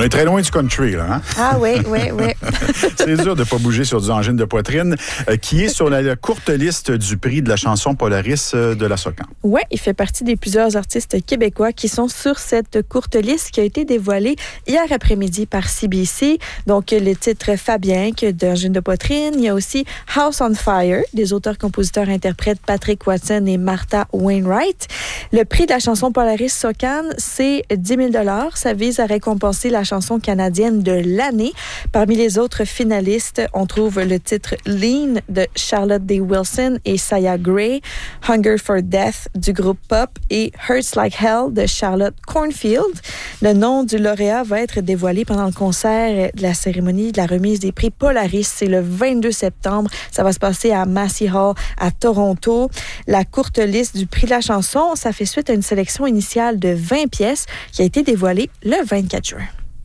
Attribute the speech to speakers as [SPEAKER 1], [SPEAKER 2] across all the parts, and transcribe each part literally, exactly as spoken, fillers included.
[SPEAKER 1] On est très loin du country, là. Hein?
[SPEAKER 2] Ah oui, oui, oui.
[SPEAKER 1] C'est dur de ne pas bouger sur du angine de poitrine, euh, qui est sur la, la courte liste du prix de la chanson Polaris euh, de la Socan.
[SPEAKER 2] Oui, il fait partie des plusieurs artistes québécois qui sont sur cette courte liste qui a été dévoilée hier après-midi par C B C. Donc, le titre Fabien d'angine de poitrine. Il y a aussi House on Fire, des auteurs, compositeurs, interprètes Patrick Watson et Martha Wainwright. Le prix de la chanson Polaris Socan, c'est dix mille dollars. Ça vise à récompenser la chanson canadienne de l'année. Parmi les autres finalistes, on trouve le titre Lean de Charlotte Day Wilson et Saya Gray, Hunger for Death du groupe Pop et Hurts Like Hell de Charlotte Cornfield. Le nom du lauréat va être dévoilé pendant le concert de la cérémonie de la remise des prix Polaris. C'est le vingt-deux septembre. Ça va se passer à Massey Hall à Toronto. La courte liste du prix de la chanson, ça fait suite à une sélection initiale de vingt pièces qui a été dévoilée le vingt-quatre juin.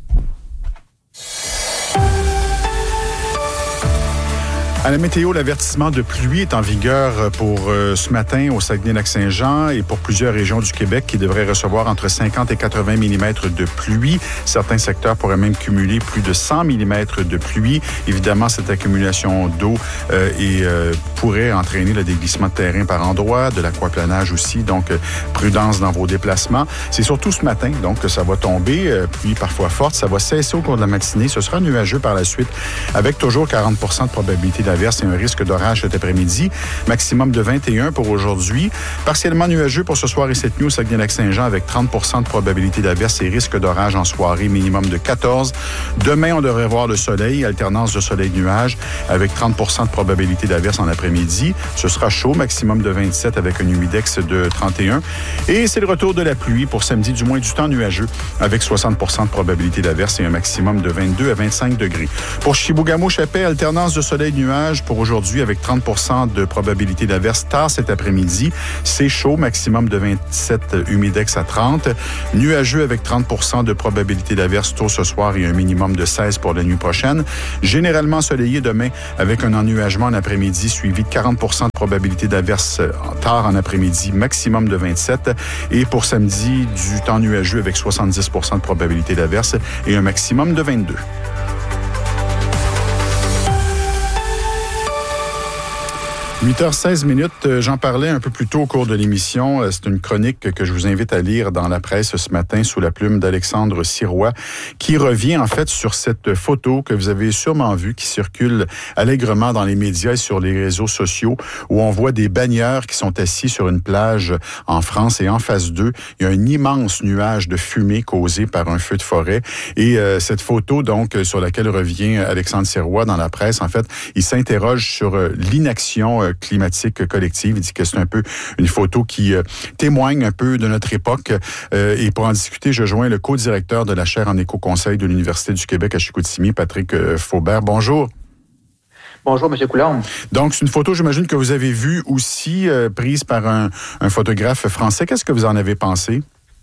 [SPEAKER 1] À la météo, l'avertissement de pluie est en vigueur pour euh, ce matin au Saguenay-Lac-Saint-Jean et pour plusieurs régions du Québec qui devraient recevoir entre cinquante et quatre-vingts millimètres de pluie. Certains secteurs pourraient même cumuler plus de cent millimètres de pluie. Évidemment, cette accumulation d'eau euh, et, euh, pourrait entraîner le déglissement de terrain par endroits, de l'aquaplanage aussi, donc euh, prudence dans vos déplacements. C'est surtout ce matin donc que ça va tomber, euh, pluie parfois forte. Ça va cesser au cours de la matinée. Ce sera nuageux par la suite avec toujours quarante pour cent de probabilité d'averse et un risque d'orage cet après-midi. Maximum de vingt et un pour aujourd'hui. Partiellement nuageux pour ce soir et cette nuit au Saguenay-Lac-Saint-Jean avec trente pour cent de probabilité d'averse et risque d'orage en soirée, minimum de quatorze. Demain, on devrait voir le soleil, alternance de soleil-nuage avec trente pour cent de probabilité d'averse en après-midi. Ce sera chaud, maximum de vingt-sept avec un humidex de trente et un. Et c'est le retour de la pluie pour samedi, du moins du temps nuageux avec soixante pour cent de probabilité d'averse et un maximum de vingt-deux à vingt-cinq degrés. Pour Chibougamau-Chapais, alternance de soleil-nuage pour aujourd'hui avec trente pour cent de probabilité d'averse tard cet après-midi. C'est chaud, maximum de vingt-sept, humidex à trente. Nuageux avec trente pour cent de probabilité d'averse tôt ce soir et un minimum de seize pour la nuit prochaine. Généralement ensoleillé demain avec un ennuagement en après-midi suivi de quarante pour cent de probabilité d'averse tard en après-midi, maximum de vingt-sept. Et pour samedi, du temps nuageux avec soixante-dix pour cent de probabilité d'averse et un maximum de vingt-deux. huit heures seize minutes, j'en parlais un peu plus tôt au cours de l'émission. C'est une chronique que je vous invite à lire dans la presse ce matin sous la plume d'Alexandre Sirois, qui revient en fait sur cette photo que vous avez sûrement vue, qui circule allègrement dans les médias et sur les réseaux sociaux, où on voit des baigneurs qui sont assis sur une plage en France et en face d'eux, il y a un immense nuage de fumée causé par un feu de forêt. Et euh, cette photo, donc, sur laquelle revient Alexandre Sirois dans la presse, en fait, il s'interroge sur euh, l'inaction euh, climatique collective. Il dit que c'est un peu une photo qui euh, témoigne un peu de notre époque. Euh, et pour en discuter, je joins le co-directeur de la chaire en éco-conseil de l'Université du Québec à Chicoutimi, Patrick euh, Faubert. Bonjour.
[SPEAKER 3] Bonjour, M. Coulombe.
[SPEAKER 1] Donc, c'est une photo, j'imagine, que vous avez vue aussi, euh, prise par un, un photographe français. Qu'est-ce que vous en avez pensé?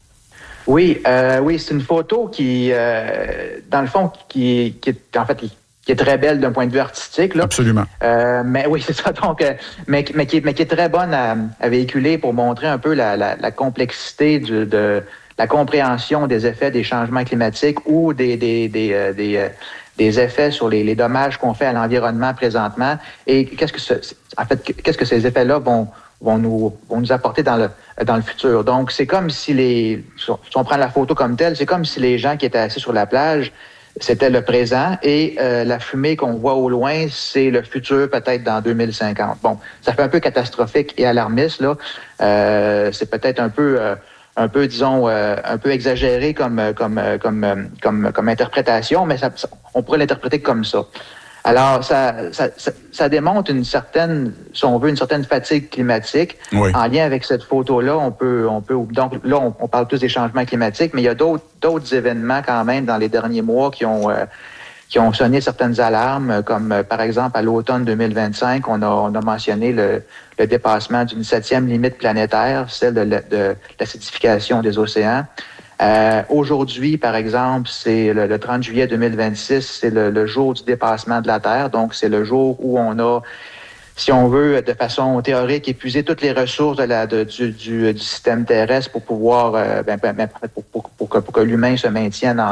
[SPEAKER 3] Oui, euh, oui, c'est une photo qui, euh, dans le fond, qui, qui est en fait... qui est très belle d'un point de vue artistique. Là.
[SPEAKER 1] Absolument.
[SPEAKER 3] Euh, mais oui, c'est ça. Donc, euh, mais, mais, qui, mais qui est très bonne à, à véhiculer pour montrer un peu la, la, la complexité du, de la compréhension des effets des changements climatiques ou des, des, des, euh, des, euh, des effets sur les, les dommages qu'on fait à l'environnement présentement. Et qu'est-ce que ce, en fait, qu'est-ce que ces effets-là vont vont nous vont nous apporter dans le dans le futur. Donc, c'est comme si les si on prend la photo comme telle, c'est comme si les gens qui étaient assis sur la plage, c'était le présent et euh, la fumée qu'on voit au loin, c'est le futur peut-être dans deux mille cinquante. Bon, ça fait un peu catastrophique et alarmiste, là. Euh, c'est peut-être un peu, euh, un peu, disons, euh, un peu exagéré comme, comme, comme, comme, comme interprétation, mais ça, ça, on pourrait l'interpréter comme ça. Alors, ça, ça, ça, ça démontre une certaine, si on veut, une certaine fatigue climatique.
[SPEAKER 1] Oui.
[SPEAKER 3] En lien avec cette photo-là, on peut, on peut, donc là, on, on parle tous des changements climatiques, mais il y a d'autres, d'autres événements quand même dans les derniers mois qui ont, euh, qui ont sonné certaines alarmes, comme euh, par exemple à l'automne deux mille vingt-cinq, on a, on a mentionné le, le dépassement d'une septième limite planétaire, celle de, de l'acidification des océans. Euh, aujourd'hui, par exemple, c'est le, le trente juillet deux mille vingt-six, c'est le, le jour du dépassement de la Terre. Donc, c'est le jour où on a, si on veut, de façon théorique, épuisé toutes les ressources de la, de, du, du, du système terrestre pour pouvoir, euh, ben, ben, pour, pour, pour, que, pour que l'humain se maintienne en,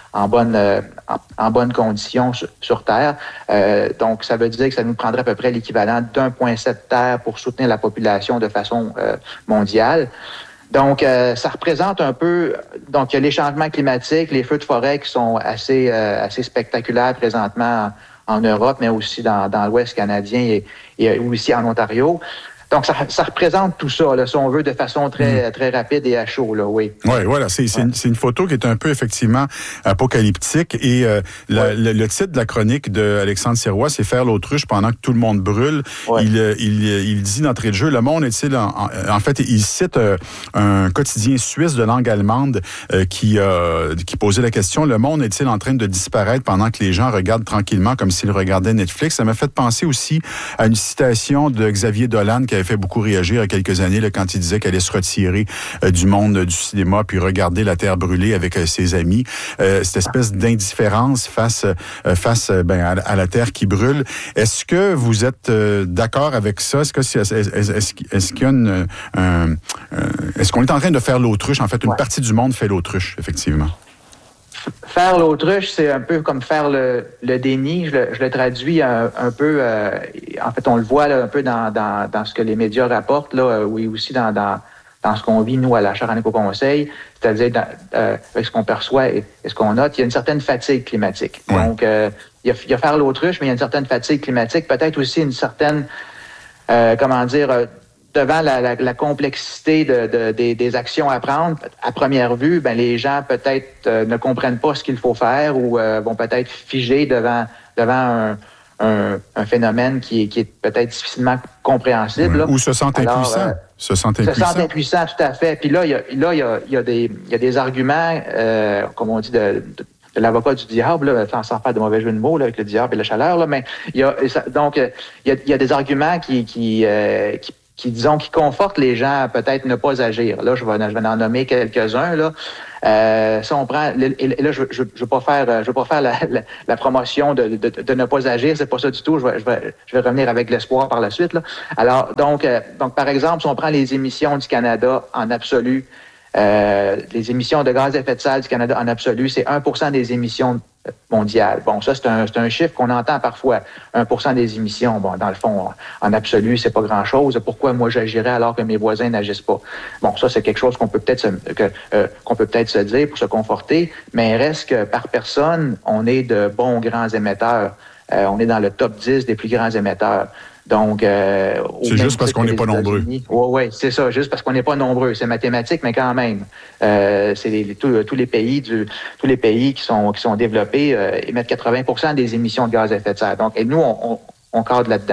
[SPEAKER 3] en bonne, euh, en, en bonne condition sur, sur Terre. Euh, donc, ça veut dire que ça nous prendrait à peu près l'équivalent d'un virgule sept terres pour soutenir la population de façon euh, mondiale. Donc, euh, ça représente un peu, donc il y a les changements climatiques, les feux de forêt qui sont assez, euh, assez spectaculaires présentement en, en Europe, mais aussi dans, dans l'Ouest canadien et, et aussi en Ontario. Donc, ça, ça représente tout ça, là, si on veut, de façon très, mmh. très rapide et à chaud, là, oui.
[SPEAKER 1] Oui, voilà. C'est, c'est, ouais. une, c'est une photo qui est un peu, effectivement, apocalyptique. Et euh, la, ouais. le, le titre de la chronique d'Alexandre Sirois, c'est « Faire l'autruche pendant que tout le monde brûle ouais. ». Il, il, il dit d'entrée de jeu, le monde est-il... En, en, en fait, il cite euh, un quotidien suisse de langue allemande euh, qui, euh, qui posait la question « Le monde est-il en train de disparaître pendant que les gens regardent tranquillement comme s'ils regardaient Netflix ?» Ça m'a fait penser aussi à une citation de Xavier Dolan qui avait fait beaucoup réagir il y a quelques années là, quand il disait qu'elle allait se retirer euh, du monde euh, du cinéma puis regarder la terre brûler avec euh, ses amis. Euh, cette espèce d'indifférence face euh, face euh, ben, à, à la terre qui brûle. Est-ce que vous êtes euh, d'accord avec ça? Est-ce que est, est, est, est-ce, est-ce qu'il y a une, un, euh, est-ce qu'on est en train de faire l'autruche? En fait, une ouais. partie du monde fait l'autruche, effectivement.
[SPEAKER 3] Faire l'autruche, c'est un peu comme faire le, le déni. Je le, je le traduis un, un peu, euh, en fait, on le voit là, un peu dans, dans, dans ce que les médias rapportent, là, oui, aussi dans, dans, dans ce qu'on vit, nous, à la Chaire en éco-conseil, c'est-à-dire dans, euh, avec ce qu'on perçoit et, et ce qu'on note, il y a une certaine fatigue climatique. Ouais. Donc, euh, il, y a, il y a faire l'autruche, mais il y a une certaine fatigue climatique, peut-être aussi une certaine, euh, comment dire, euh, devant la, la, la complexité de, de, des, des actions à prendre, à première vue, ben les gens peut-être euh, ne comprennent pas ce qu'il faut faire ou euh, vont peut-être figer devant, devant un, un, un phénomène qui est, qui est peut-être difficilement compréhensible. Là.
[SPEAKER 1] Ou se sentent impuissants. Euh,
[SPEAKER 3] se sentent impuissants. Se sentent impuissants, tout à fait. Puis là, il y a, là, il y a, il y a, des, il y a des arguments, euh, comme on dit, de, de de l'avocat du diable, là, sans faire de mauvais jeu de mots là, avec le diable et la chaleur, là, mais il y a donc il y a, il y a des arguments qui qui, euh, qui qui, disons, qui confortent les gens à peut-être ne pas agir. Là, je vais, je vais en nommer quelques-uns, là. Euh, si on prend, et là, je, je, je veux pas faire, je veux pas faire la, la, la promotion de, de, de ne pas agir, c'est pas ça du tout. Je vais, je vais, je vais revenir avec l'espoir par la suite, là. Alors, donc, euh, donc, par exemple, si on prend les émissions du Canada en absolu, euh, les émissions de gaz à effet de serre du Canada en absolu, c'est un pour cent des émissions mondiale. Bon, ça, c'est un, c'est un chiffre qu'on entend parfois. un pour cent des émissions, bon, dans le fond, en absolu, c'est pas grand-chose. Pourquoi moi j'agirais alors que mes voisins n'agissent pas? Bon, ça, c'est quelque chose qu'on peut peut-être se, que, euh, qu'on peut peut-être se dire pour se conforter, mais il reste que par personne, on est de bons grands émetteurs. Euh, on est dans le top dix des plus grands émetteurs. Donc, euh,
[SPEAKER 1] c'est juste parce qu'on n'est pas nombreux.
[SPEAKER 3] Oui, oui, c'est ça, juste parce qu'on n'est pas nombreux. C'est mathématique, mais quand même. Euh, c'est les, tous, tous les pays du, tous les pays qui sont, qui sont développés euh, émettent quatre-vingts pour cent des émissions de gaz à effet de serre. Donc, et nous, on, on, on cadre là-dedans.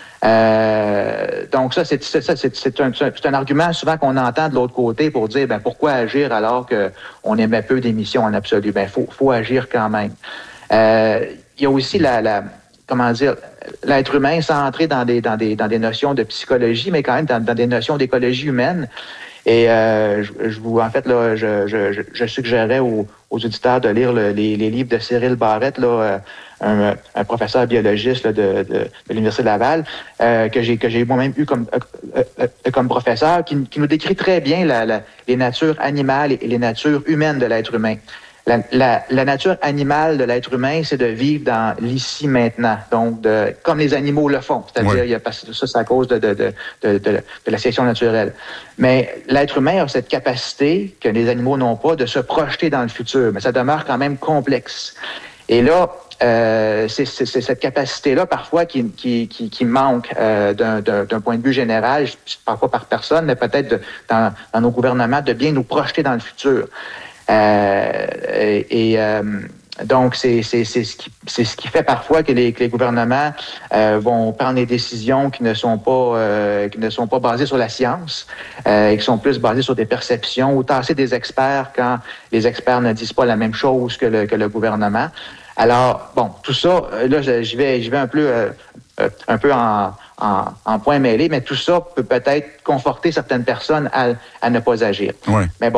[SPEAKER 3] Euh, donc, ça, c'est, c'est, ça c'est, c'est, un, c'est un argument souvent qu'on entend de l'autre côté pour dire, ben pourquoi agir alors qu'on émet peu d'émissions en absolu? Ben, faut, faut agir quand même. Euh, il y a aussi la, la comment dire, l'être humain sans entrer dans des, dans des, dans des notions de psychologie, mais quand même dans, dans des notions d'écologie humaine. Et euh, je, je vous, en fait, là, je, je, je suggérerais aux, aux auditeurs de lire le, les, les livres de Cyril Barrette, là, un, un professeur biologiste là, de, de, de l'Université de Laval, euh, que j'ai que j'ai moi-même eu comme euh, euh, comme professeur, qui, qui nous décrit très bien la, la, les natures animales et les natures humaines de l'être humain. La, la, la nature animale de l'être humain, c'est de vivre dans l'ici maintenant, donc de, comme les animaux le font, c'est-à-dire ouais. il y a ça, c'est à cause de, de, de, de, de, de la sélection naturelle. Mais l'être humain a cette capacité que les animaux n'ont pas de se projeter dans le futur, mais ça demeure quand même complexe. Et là, euh, c'est, c'est, c'est cette capacité-là parfois qui, qui, qui, qui manque euh, d'un, d'un, d'un point de vue général, je ne parle pas par personne, mais peut-être de, dans, dans nos gouvernements, de bien nous projeter dans le futur. Euh, et, et euh, donc, c'est, c'est, c'est, ce qui, c'est ce qui fait parfois que les, que les gouvernements euh, vont prendre des décisions qui ne sont pas, euh, qui ne sont pas basées sur la science euh, et qui sont plus basées sur des perceptions ou tasser des experts quand les experts ne disent pas la même chose que le, que le gouvernement. Alors, bon, tout ça, là, j'y vais, j'y vais un peu, euh, un peu en, en, en point mêlé, mais tout ça peut peut-être conforter certaines personnes à, à ne pas agir.
[SPEAKER 1] Ouais.
[SPEAKER 3] Mais bon.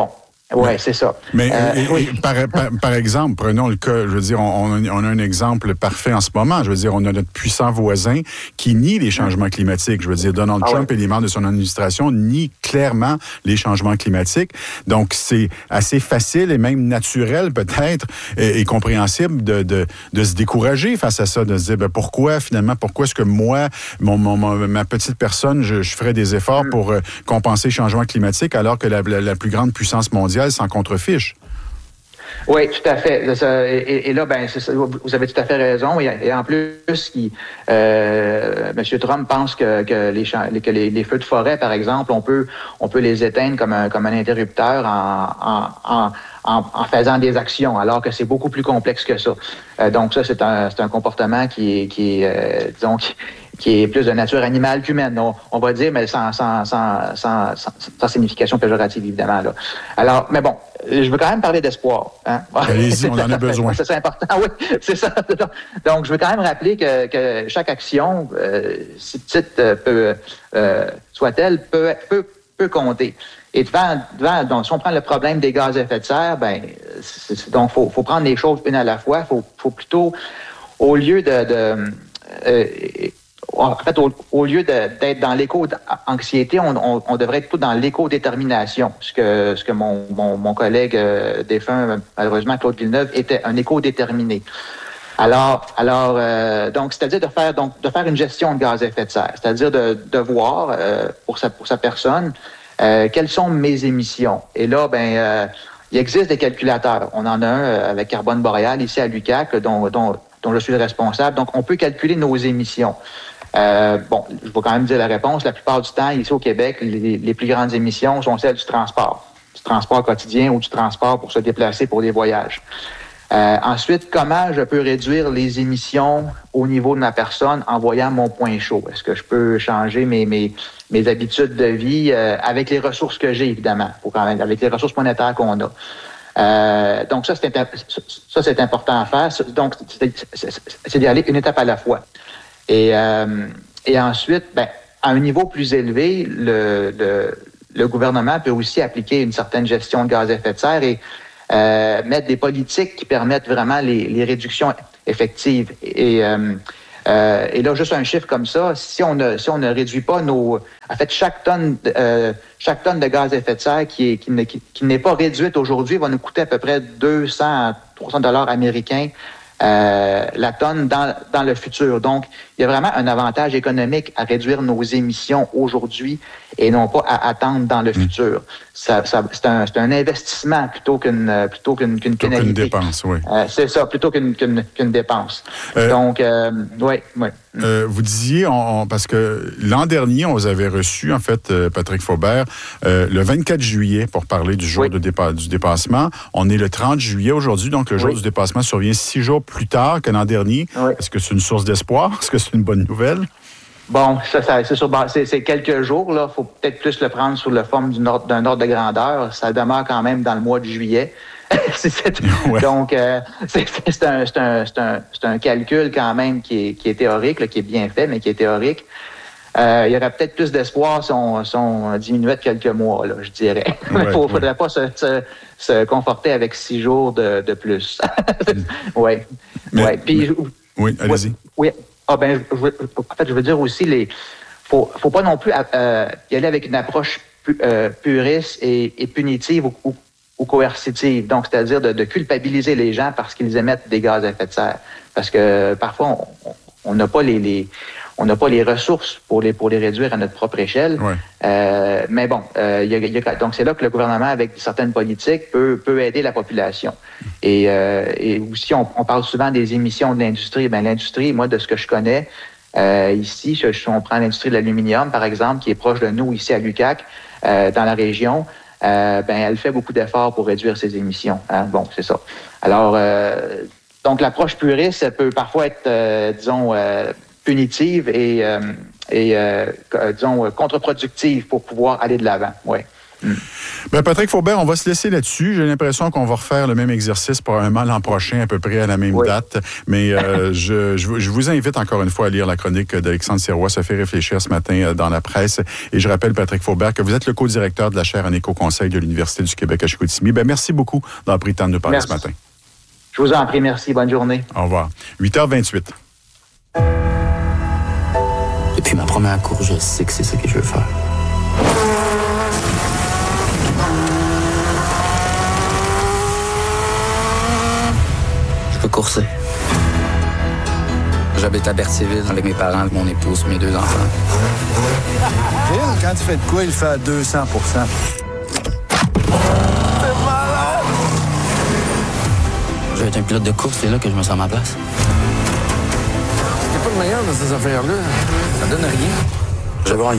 [SPEAKER 3] Oui, c'est ça.
[SPEAKER 1] Mais
[SPEAKER 3] euh,
[SPEAKER 1] et,
[SPEAKER 3] oui.
[SPEAKER 1] et, par, par, par exemple, prenons le cas, je veux dire, on, on a un exemple parfait en ce moment. Je veux dire, on a notre puissant voisin qui nie les changements climatiques. Je veux dire, Donald ah Trump ouais. et les membres de son administration nient clairement les changements climatiques. Donc, c'est assez facile et même naturel peut-être et, et compréhensible de, de, de se décourager face à ça, de se dire, ben, pourquoi finalement, pourquoi est-ce que moi, mon, mon, ma petite personne, je, je ferais des efforts mm. pour euh, compenser les changements climatiques alors que la, la, la plus grande puissance mondiale s'en contrefiche.
[SPEAKER 3] Oui, tout à fait. Et, et là, ben, c'est ça, vous avez tout à fait raison. Et, et en plus, il, euh, M. Trump pense que, que, les, que les, les feux de forêt, par exemple, on peut, on peut les éteindre comme un, comme un interrupteur en, en, en En, en faisant des actions, alors que c'est beaucoup plus complexe que ça. Euh, donc ça, c'est un, c'est un comportement qui est, qui est euh, disons, qui, qui est plus de nature animale qu'humaine, on, on va dire, mais sans, sans, sans, sans, sans, sans signification péjorative, évidemment. Là. Alors, mais bon, je veux quand même parler d'espoir. Hein?
[SPEAKER 1] Allez-y, on en a besoin.
[SPEAKER 3] C'est ça important, oui, c'est ça. Donc, je veux quand même rappeler que, que chaque action, euh, si petite euh, peut, euh, soit-elle, peut, peut, peut compter. Et devant, devant, donc, si on prend le problème des gaz à effet de serre, ben, c'est, c'est, donc, faut, faut prendre les choses une à la fois. Faut, faut plutôt, au lieu de, de euh, en fait, au, au lieu de, d'être dans l'éco-anxiété, on, on, on devrait être plutôt dans l'éco-détermination. Ce que, ce que mon, mon, mon collègue euh, défunt, malheureusement, Claude Villeneuve, était un éco-déterminé. Alors, alors, euh, donc, c'est-à-dire de faire, donc, de faire une gestion de gaz à effet de serre, c'est-à-dire de, de voir euh, pour sa, pour sa personne. Euh, quelles sont mes émissions? Et là, ben, euh, il existe des calculateurs. On en a un euh, avec Carbone Boréal ici à l'U Q A C, dont, dont, dont je suis le responsable. Donc, on peut calculer nos émissions. Euh, bon, je vais quand même dire la réponse. La plupart du temps, ici au Québec, les, les plus grandes émissions sont celles du transport. Du transport quotidien ou du transport pour se déplacer pour des voyages. Euh, ensuite, comment je peux réduire les émissions au niveau de ma personne en voyant mon point chaud? Est-ce que je peux changer mes, mes, mes habitudes de vie euh, avec les ressources que j'ai, évidemment, pour quand même, avec les ressources monétaires qu'on a? Euh, donc, ça c'est, ça, c'est important à faire. Donc, c'est, c'est, c'est d'y aller une étape à la fois. Et, euh, et ensuite, ben, à un niveau plus élevé, le, le, le gouvernement peut aussi appliquer une certaine gestion de gaz à effet de serre et Euh, mettre des politiques qui permettent vraiment les, les réductions effectives. Et, euh, euh, et là, juste un chiffre comme ça, si on ne, si on ne réduit pas nos... En fait, chaque tonne, euh, chaque tonne de gaz à effet de serre qui, est, qui, ne, qui, qui n'est pas réduite aujourd'hui va nous coûter à peu près deux cents à trois cents dollars américains euh, la tonne dans, dans le futur. Donc, il y a vraiment un avantage économique à réduire nos émissions aujourd'hui et non pas à attendre dans le mmh. futur. Ça, ça, c'est, un, c'est un investissement plutôt qu'une, plutôt qu'une, qu'une
[SPEAKER 1] plutôt
[SPEAKER 3] pénalité.
[SPEAKER 1] Qu'une dépense, oui.
[SPEAKER 3] Euh, c'est ça, plutôt qu'une, qu'une, qu'une dépense.
[SPEAKER 1] Euh,
[SPEAKER 3] Donc, euh, oui, oui.
[SPEAKER 1] Euh, vous disiez, on, on, parce que l'an dernier, on vous avait reçu, en fait, euh, Patrick Faubert, euh, le vingt-quatre juillet pour parler du jour oui. de dépa- du dépassement. On est le trente juillet aujourd'hui, donc le jour oui. du dépassement survient six jours plus tard que l'an dernier. Oui. Est-ce que c'est une source d'espoir? Est-ce que c'est une bonne nouvelle?
[SPEAKER 3] Bon, ça, ça c'est, sur, c'est, c'est quelques jours, là. Faut peut-être plus le prendre sous la forme d'une ordre, d'un ordre de grandeur. Ça demeure quand même dans le mois de juillet. c'est cette, ouais. Donc, euh, c'est, c'est, un, c'est, un, c'est, un, c'est un calcul quand même qui est, qui est théorique, là, qui est bien fait, mais qui est théorique. Euh, il y aurait peut-être plus d'espoir si on, si on diminuait de quelques mois, là, je dirais. Il ouais, ne ouais. faudrait pas se, se, se conforter avec six jours de, de plus. oui. Ouais. Puis,
[SPEAKER 1] oui, allez-y.
[SPEAKER 3] Oui. Ah ben, je, je, en fait, je veux dire aussi, les, faut, faut pas non plus euh, y aller avec une approche pu, euh, puriste et, et punitive ou, ou, ou coercitive. Donc, c'est-à-dire de, de culpabiliser les gens parce qu'ils émettent des gaz à effet de serre. Parce que parfois, on n'a pas les, les on n'a pas les ressources pour les pour les réduire à notre propre échelle. Ouais. Euh, mais bon, euh, y a, y a, donc c'est là que le gouvernement, avec certaines politiques, peut peut aider la population. Et, euh, et aussi, on, on parle souvent des émissions de l'industrie. Ben l'industrie, moi, de ce que je connais euh, ici, je, je, on prend l'industrie de l'aluminium, par exemple, qui est proche de nous ici à l'U Q A C, euh, dans la région. Euh, ben elle fait beaucoup d'efforts pour réduire ses émissions. Hein? Bon, c'est ça. Alors, euh, donc l'approche puriste, elle peut parfois être, euh, disons, euh, punitive et, euh, et euh, disons, contre-productive pour pouvoir aller de l'avant. Oui.
[SPEAKER 1] Bien, Patrick Faubert, on va se laisser là-dessus. J'ai l'impression qu'on va refaire le même exercice probablement l'an prochain, à peu près à la même oui. date. Mais euh, je, je, je vous invite encore une fois à lire la chronique d'Alexandre Sirois. Ça fait réfléchir ce matin dans la presse. Et je rappelle, Patrick Faubert, que vous êtes le co-directeur de la chaire en éco-conseil de l'Université du Québec à Chicoutimi. Bien, merci beaucoup d'avoir pris le temps de nous parler merci. ce matin.
[SPEAKER 3] Je vous en prie, merci. Bonne journée.
[SPEAKER 1] Au revoir. huit heures vingt-huit.
[SPEAKER 4] Depuis ma première course, je sais que c'est ça que je veux faire. Je veux courser. J'habite à Berthierville avec mes parents, mon épouse, mes deux enfants.
[SPEAKER 5] Phil, quand tu fais de quoi, il fait à deux cents pour cent. C'est malade!
[SPEAKER 4] Je veux être un pilote de course, c'est là que je me sens à ma place.
[SPEAKER 5] T'es pas le meilleur dans ces affaires-là. Ça donne rien.
[SPEAKER 4] Je braille.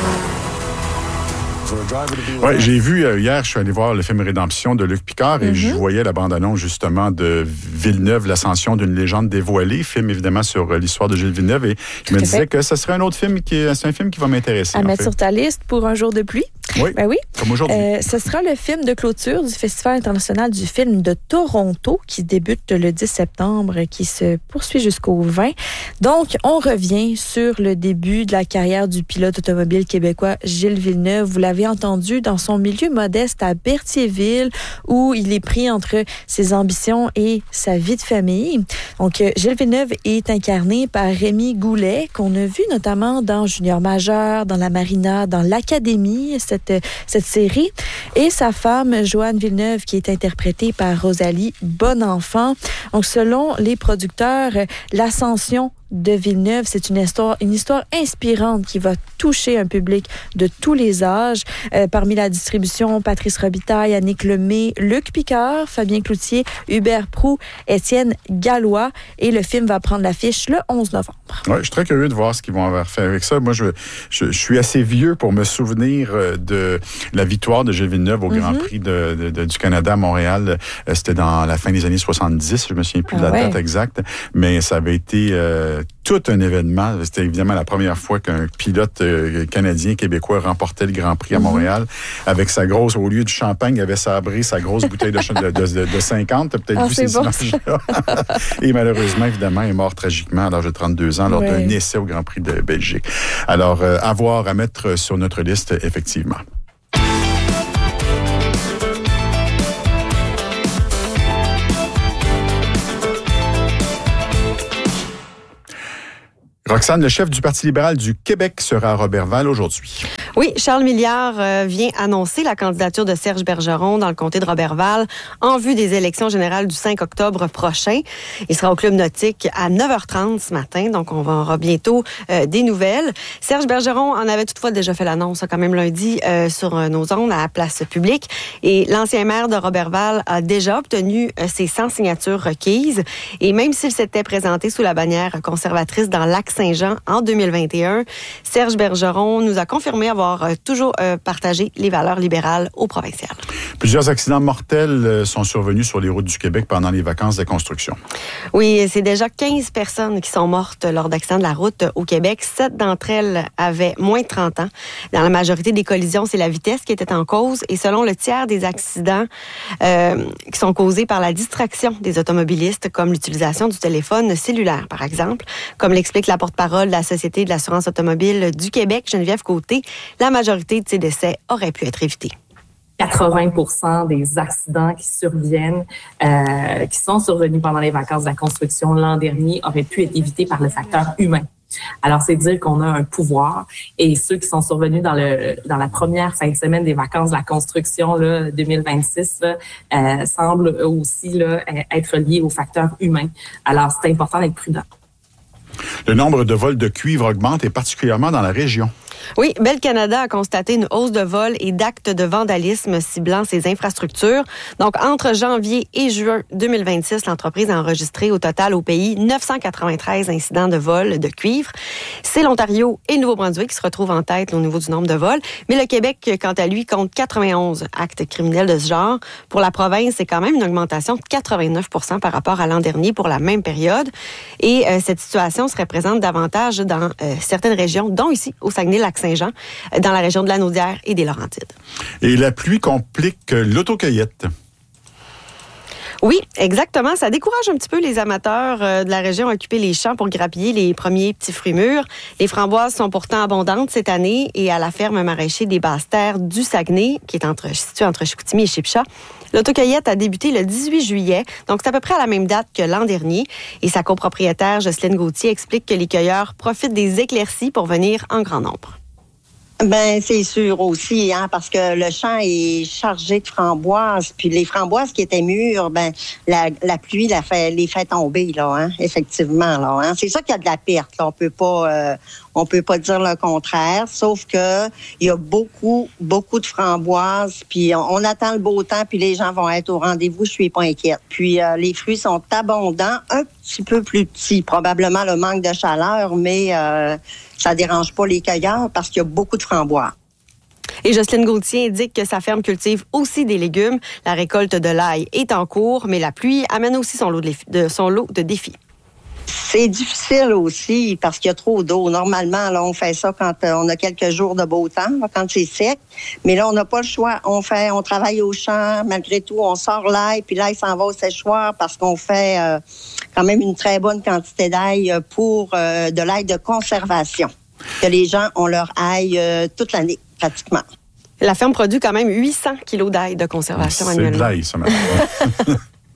[SPEAKER 1] Oui, j'ai vu euh, hier, je suis allé voir le film Rédemption de Luc Picard et mm-hmm. je voyais la bande-annonce justement de Villeneuve, l'ascension d'une légende dévoilée, film évidemment sur euh, l'histoire de Gilles Villeneuve et je me disais fait. que ce serait un autre film qui, c'est un film qui va m'intéresser.
[SPEAKER 2] À mettre
[SPEAKER 1] fait.
[SPEAKER 2] sur ta liste pour un jour de pluie.
[SPEAKER 1] Oui,
[SPEAKER 2] ben oui.
[SPEAKER 1] comme aujourd'hui.
[SPEAKER 2] Euh, ce sera le film de clôture du Festival international du film de Toronto qui débute le dix septembre et qui se poursuit jusqu'au vingt. Donc, on revient sur le début de la carrière du pilote automobile québécois Gilles Villeneuve. Vous l'avez entendu dans son milieu modeste à Berthierville où il est pris entre ses ambitions et sa vie de famille. Donc, Gilles Villeneuve est incarné par Rémi Goulet qu'on a vu notamment dans Junior Majeur, dans La Marina, dans l'Académie, cette Cette, cette série, et sa femme, Joanne Villeneuve, qui est interprétée par Rosalie Bonenfant. Donc, selon les producteurs, l'ascension de Villeneuve, c'est une histoire, une histoire inspirante qui va toucher un public de tous les âges. Euh, parmi la distribution, Patrice Robitaille, Annick Lemay, Luc Picard, Fabien Cloutier, Hubert Proulx, Étienne Gallois. Et le film va prendre l'affiche le onze novembre.
[SPEAKER 1] Oui, je suis très curieux de voir ce qu'ils vont avoir fait avec ça. Moi, je, je, je suis assez vieux pour me souvenir de la victoire de Gilles Villeneuve au mm-hmm. Grand Prix de, de, de, du Canada à Montréal. C'était dans la fin des années soixante-dix. Je me souviens plus ah, de la ouais. date exacte, mais ça avait été euh, tout un événement. C'était évidemment la première fois qu'un pilote euh, canadien, québécois remportait le Grand Prix à Montréal. Mm-hmm. Avec sa grosse, au lieu du champagne, il avait sabré sa grosse bouteille de, de, de, de cinquante. T'as peut-être
[SPEAKER 2] ah,
[SPEAKER 1] vu ces
[SPEAKER 2] bon,
[SPEAKER 1] images-là. Et malheureusement, évidemment, il est mort tragiquement à l'âge de trente-deux ans lors ouais. d'un essai au Grand Prix de Belgique. Alors, euh, à voir, à mettre sur notre liste, effectivement. Roxane, le chef du Parti libéral du Québec sera à Roberval aujourd'hui.
[SPEAKER 6] Oui, Charles Milliard euh, vient annoncer la candidature de Serge Bergeron dans le comté de Roberval en vue des élections générales du cinq octobre prochain. Il sera au Club Nautique à neuf heures trente ce matin, donc on aura bientôt euh, des nouvelles. Serge Bergeron en avait toutefois déjà fait l'annonce quand même lundi euh, sur euh, nos ondes à la place publique. Et l'ancien maire de Roberval a déjà obtenu euh, ses cent signatures requises. Et même s'il s'était présenté sous la bannière conservatrice dans Lac-Saint-Jean en deux mille vingt et un, Serge Bergeron nous a confirmé avoir toujours euh, partagé les valeurs libérales au provincial.
[SPEAKER 1] Plusieurs accidents mortels sont survenus sur les routes du Québec pendant les vacances de construction.
[SPEAKER 6] Oui, c'est déjà quinze personnes qui sont mortes lors d'accidents de la route au Québec. Sept d'entre elles avaient moins de trente ans. Dans la majorité des collisions, c'est la vitesse qui était en cause. Et selon le tiers des accidents euh, qui sont causés par la distraction des automobilistes, comme l'utilisation du téléphone cellulaire, par exemple, comme l'explique la porte-parole de la Société de l'assurance automobile du Québec, Geneviève Côté, la majorité de ces décès auraient pu être évités.
[SPEAKER 7] quatre-vingts pour cent des accidents qui surviennent, euh, qui sont survenus pendant les vacances de la construction l'an dernier, auraient pu être évités par le facteur humain. Alors, c'est dire qu'on a un pouvoir et ceux qui sont survenus dans le dans la première fin de semaine des vacances de la construction là, deux mille vingt-six là, euh, semblent aussi là, être liés au facteur humain. Alors, c'est important d'être prudent.
[SPEAKER 1] Le nombre de vols de cuivre augmente et particulièrement dans la région.
[SPEAKER 6] Oui, Bell Canada a constaté une hausse de vols et d'actes de vandalisme ciblant ses infrastructures. Donc, entre janvier et juin deux mille vingt-six, l'entreprise a enregistré au total au pays neuf cent quatre-vingt-treize incidents de vol de cuivre. C'est l'Ontario et le Nouveau-Brunswick qui se retrouvent en tête au niveau du nombre de vols. Mais le Québec, quant à lui, compte quatre-vingt-onze actes criminels de ce genre. Pour la province, c'est quand même une augmentation de quatre-vingt-neuf pour cent par rapport à l'an dernier pour la même période. Et euh, cette situation se représente davantage dans euh, certaines régions, dont ici, au Saguenay-Lac Lac-Saint-Jean, dans la région de la Naudière et des Laurentides.
[SPEAKER 1] Et la pluie complique l'autocueillette.
[SPEAKER 6] Oui, exactement. Ça décourage un petit peu les amateurs de la région à occuper les champs pour grappiller les premiers petits fruits mûrs. Les framboises sont pourtant abondantes cette année et à la ferme maraîcher des Basses-Terres du Saguenay, qui est entre, située entre Chicoutimi et Chipcha, l'autocueillette a débuté le dix-huit juillet, donc c'est à peu près à la même date que l'an dernier. Et sa copropriétaire, Jocelyne Gauthier, explique que les cueilleurs profitent des éclaircies pour venir en grand nombre.
[SPEAKER 8] Ben c'est sûr aussi, hein, parce que le champ est chargé de framboises, puis les framboises qui étaient mûres, ben la, la pluie la fait, les fait tomber là, hein, effectivement là. Hein. C'est ça qu'il y a de la perte. Là. On peut pas, euh, on peut pas dire le contraire, sauf que il y a beaucoup, beaucoup de framboises, puis on, on attend le beau temps, puis les gens vont être au rendez-vous. Je suis pas inquiète. Puis euh, les fruits sont abondants, un petit peu plus petits, probablement le manque de chaleur, mais euh, ça dérange pas les cueilleurs parce qu'il y a beaucoup de framboises.
[SPEAKER 6] Et Jocelyne Gauthier indique que sa ferme cultive aussi des légumes. La récolte de l'ail est en cours, mais la pluie amène aussi son lot de, de, son lot de défis.
[SPEAKER 8] C'est difficile aussi parce qu'il y a trop d'eau. Normalement, là, on fait ça quand on a quelques jours de beau temps, quand c'est sec. Mais là, on n'a pas le choix. On fait, on travaille au champ. Malgré tout, on sort l'ail, puis l'ail s'en va au séchoir parce qu'on fait euh, quand même une très bonne quantité d'ail pour euh, de l'ail de conservation. Que les gens ont leur ail euh, toute l'année, pratiquement.
[SPEAKER 6] La ferme produit quand même huit cents kilos d'ail de conservation
[SPEAKER 1] c'est
[SPEAKER 6] annuellement.
[SPEAKER 1] C'est de l'ail, ça, maintenant.